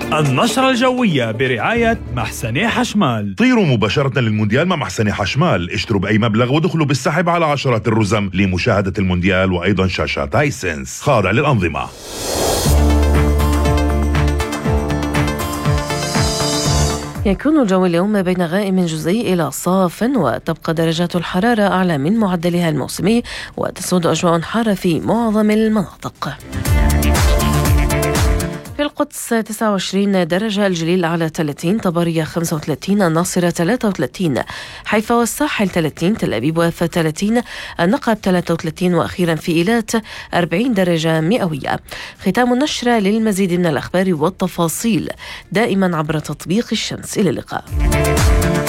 النشرة الجوية برعاية محسني حشمال. طيروا مباشرة للمونديال مع محسني حشمال، اشتروا بأي مبلغ ودخلوا بالسحب على عشرات الرزم لمشاهدة المونديال وأيضا شاشات هايسنس خاضع للأنظمة. يكون الجو اليوم بين غائم جزئي إلى صاف، وتبقى درجات الحرارة أعلى من معدلها الموسمي، وتسود أجواء حارة في معظم المناطق. في القدس 29 درجة، الجليل على 30، طبرية 35، الناصرة 33، حيفا والساحل 30، تل أبيب ويافا 30، النقب 33، وأخيرا في إيلات 40 درجة مئوية. ختام النشرة. للمزيد من الأخبار والتفاصيل دائما عبر تطبيق الشمس. إلى اللقاء.